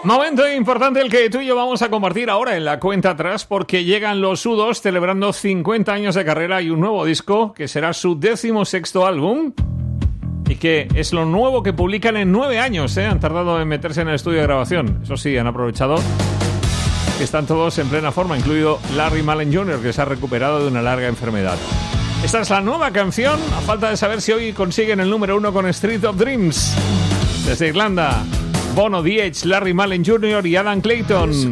Momento importante el que tú y yo vamos a compartir ahora en la cuenta atrás, porque llegan los U2 celebrando 50 años de carrera y un nuevo disco que será su 16º álbum y que es lo nuevo que publican en 9 años. Han tardado en meterse en el estudio de grabación. Eso sí, han aprovechado que están todos en plena forma, incluido Larry Mullen Jr., que se ha recuperado de una larga enfermedad. Esta es la nueva canción, a falta de saber si hoy consiguen el número 1 con Street of Dreams. Desde Irlanda, Bono, The Edge, Larry Mullen Jr. y Adam Clayton.